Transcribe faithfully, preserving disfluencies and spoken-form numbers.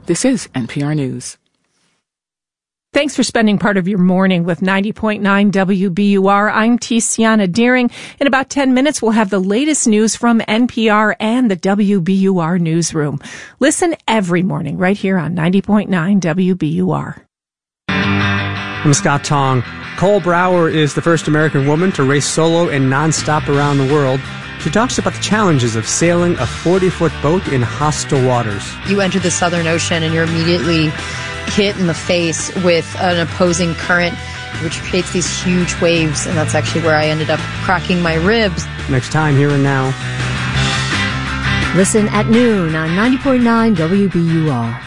This is N P R News. Thanks for spending part of your morning with ninety point nine W B U R. I'm Tiziana Deering. In about ten minutes, we'll have the latest news from N P R and the W B U R newsroom. Listen every morning right here on ninety point nine W B U R. I'm Scott Tong. Cole Brower is the first American woman to race solo and nonstop around the world. She talks about the challenges of sailing a forty-foot boat in hostile waters. You enter the Southern Ocean and you're immediately hit in the face with an opposing current, which creates these huge waves, and that's actually where I ended up cracking my ribs. Next time, Here and Now. Listen at noon on ninety point nine W B U R.